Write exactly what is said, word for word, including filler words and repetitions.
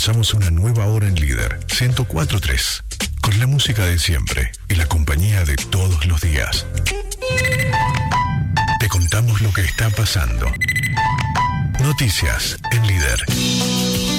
Comenzamos una nueva hora en Líder ciento cuatro punto tres, con la música de siempre y la compañía de todos los días. Te contamos lo que está pasando. Noticias en Líder.